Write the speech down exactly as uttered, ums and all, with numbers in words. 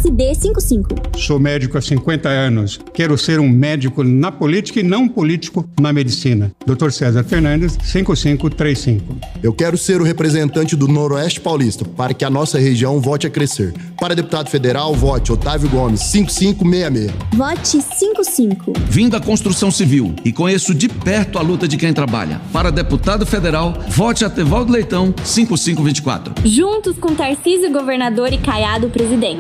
S D cinquenta e cinco. Sou médico há cinquenta anos. Quero ser um médico na política e não um político na medicina. doutor César Fernandes, cinco cinco três cinco. Eu quero ser o representante do Noroeste Paulista para que a nossa região volte a crescer. Para deputado federal, vote Otávio Gomes, cinco cinco seis seis. Vote cinco cinco. Vim da construção civil e conheço de perto a luta de quem trabalha. Para deputado federal, vote Atevaldo Leitão, cinco cinco dois quatro. Juntos com Tarcísio, governador, e Caiado, presidente.